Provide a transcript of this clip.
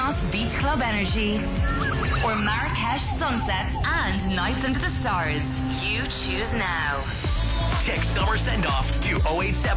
Cross Beach Club Energy, or Marrakesh sunsets and nights under the stars. You choose now. Text Summer Send Off to 087